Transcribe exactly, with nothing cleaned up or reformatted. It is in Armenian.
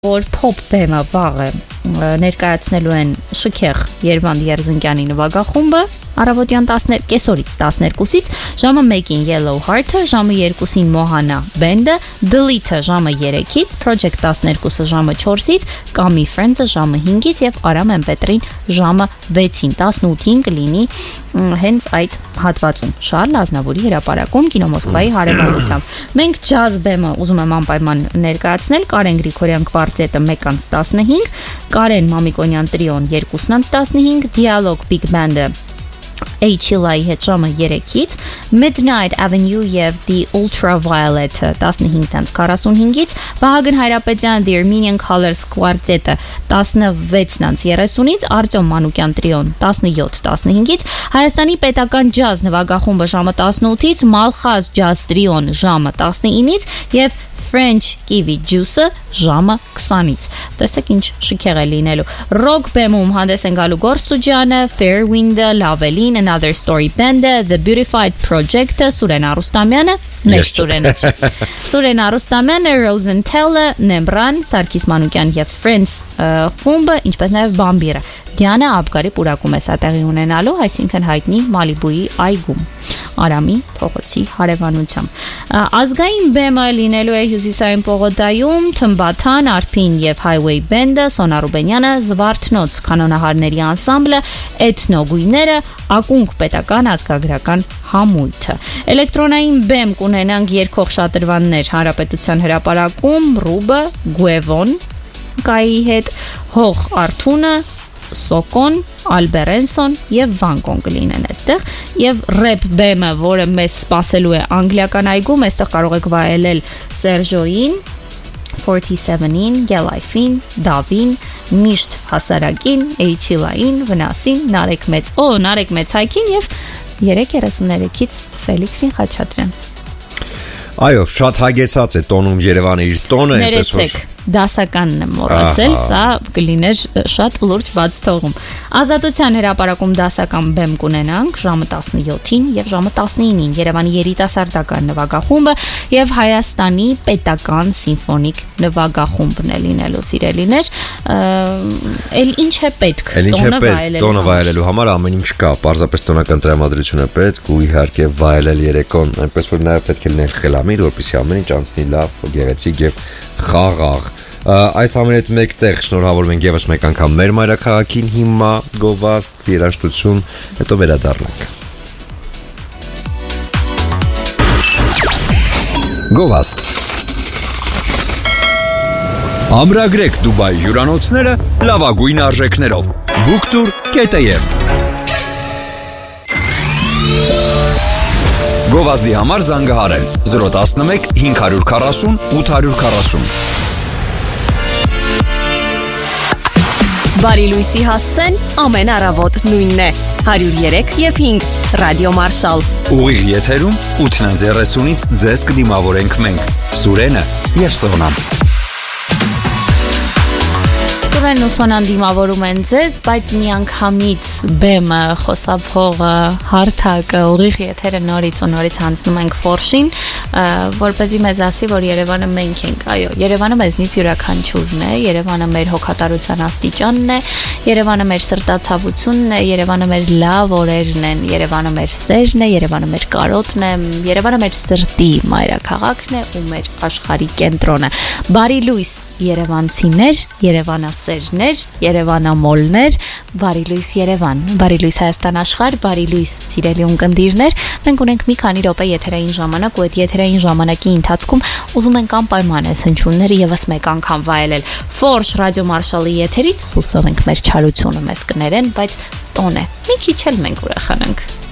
որ փոփ բեմը վաղը ներկայացնելու են Շքեղ Երևան Երզնկյանի նվագախումբը առավոտյան կեսօրից տասներկուսից, ժամը մեկին Yellow Heart-ը, ժամը երկուսին Mohana Band-ը, Delete-ը ժամը երեքից, Project տասներկուսը ժամը չորսից, Kami Friends-ը ժամը հինգից եւ Aram and Petrin ժամը վեցին, տասնութին կլինի հենց այդ հատվածում։ Շարլ Ազնավուրի հրապարակում Կինո Մոսկվայի հարևանությամբ։ Մենք ջազ բեմը ուզում եմ անպայման ներկայացնել, Կարեն Գրիգորյան կվարտետը մեկ տասնհինգ, Կարեն Մամիկոնյան տրիոն երկու տասնհինգ, Dialogue Big Band-ը H-L-ի հետ ժամը երեքից, Midnight Avenue եւ The Ultraviolet-ը տասնհինգ քառասունհինգից, Վահագն Հայրապետյան The Armenian Colors Quartet-ը տասնվեց երեսունից, Արտյոմ Մանուկյան տրիոն տասնյոթ տասնհինգից, Հայաստանի պետական ջազ նվագախումբը ժամը տասնութից, Malkhaz Jazz տրիոն ժամը տասնինից եւ French Kiwi Juice-ը ժամը քսանից։ Տեսեք ինչ շքեղ է լինելու։ Rock բեմում հանդես են գալու Գործ Սուջյանը, Fairwind-ը, Lavelin, Another Story Band-ը, The Beautified Project-ը, Սուրեն Արուստամյանը, մեր Սուրենը։ Սուրեն Արուստամյանը, Rosenthal-ը, Nemran, Սարգիս Մանուկյան եւ Friends խումբը, ինչպես նաեւ Բամբիրը։ Դիանա Աբգարի պուրակում է սա տեղի ունենալու, այսինքն հայտնի Մալիբուի այգում։ Արամի փողոցի հարևանությամբ։ Ազգային բեմը լինելու է Հյուսիսային պողոտայում, Թմբաթան, Արփին եւ Highway Band-ը, Սոնա Ռուբենյանը, Զվարթնոց կանոնահարների անսամբլը, Էթնոգույները, Ակունք պետական ազգագրական համույթը։ Էլեկտրոնային բեմ կունենանք երկող շատրվաններ Հանրապետության հրապարակում, Ռուբը, Գուևոն, Կայի հետ, Հող Արթունը, Սոկոն, Ալբերենսոն եւ Վանկոն կլինեն այստեղ եւ ռեփ բեմը, որը մեզ սպասելու է անգլիական այգում, այստեղ կարող եք վայելել Սերժոին, forty-seven-ին, Գելայֆին, Դավին, Միշտ հասարակին, H-L-ին, Վնասին, Նարեկ մեծ, օ, Նարեկ մեծ հայքին եւ երեք երեսուններեքից Ֆելիքսին Խաչատրյան։ Այո, շատ հագեցած է տոնում Երևանը իր տոնը, այնպես որ դասականն եմ մոռացել, սա կլիներ շատ լուրջ բաց թողում։ Ազատության հրապարակում դասական բեմ կունենանք ժամը տասնյոթին եւ ժամը տասնինին, Երևանի երիտասարդական նվագախումբը եւ Հայաստանի պետական սիմֆոնիկ նվագախումբն է լինելու, սիրելիներ։ Էլ ինչ է պետք տոնը վայելելու։ Տոնը վայելելու համար ամեն ինչ կա, պարզապես տոնական տրամադրություն է պետք ու իհարկե վայելել երեկոն, այնպես որ նաեւ պետք է լինել խելամիտ, որպեսզի ամեն ինչ անցնի լավ, գեղեցիկ եւ խաղաղ։ Այս ամենի հետ մեկտեղ շնորհավորում ենք եւս մեկ անգամ մեր մայրաքաղաքին, հիմա գովազդ, երաժշտություն, հետո վերադառնանք։ Գովազդ։ Ամրագրեք Դուբայի հյուրանոցները լավագույն արժեքներով։ Booktour.am Գովազդի համար զանգահարել zero one one five four zero eight four zero։ Բարի լույսի հասցեն ամեն առավոտ նույնն է one oh three եւ five Ռադիո Մարշալ։ Ուղիղ եթերում eight thirty-ից ձեզ կդիմավորենք մենք Սուրենը եւ Սոնան։ Սուրենն ու Սոնան դիմավորում են ձեզ, բայց միանգամից բեմը, խոսափողը, հարթակը, ուղիղ եթերը նորից ու նորից հանձնում ենք Ֆորշին, որպեսզի մեզ ասի, որ Երևանը մենք ենք, այո, Երևանը մեզնից յուրաքանչյուրն է, Երևանը մեր հոգատարության աստիճանն է, Երևանը մեր սրտացավությունն է, Երևանը մեր լավ օրերն են, Երևանը մեր սերն է, Երևանը մեր կարոտն է, Երևանը մեր սրտի մայրաքաղաքն է ու մեր աշխարհի կենտրոնը։ Բարի լույս երևանցիներ, երևանասերներ, երևանամոլներ, բարի լույս Երևան, բարի լույս Հայաստան աշխարհ, բարի լույս սիրելի ունկնդիրներ։ Մենք ունենք մի քանի րոպե եթերային ժամանակ ու այդ եթերային ժամանակի ընթացքում ուզում ենք անպայման այս հնչյունները եւս մեկ անգամ վայելել։ Ֆորշ Ռադիո Մարշալի եթերից հուսով ենք մեր չարությունը մեզ կներեն, բայց տոն է։ Մի քիչ էլ մենք ուրախանանք։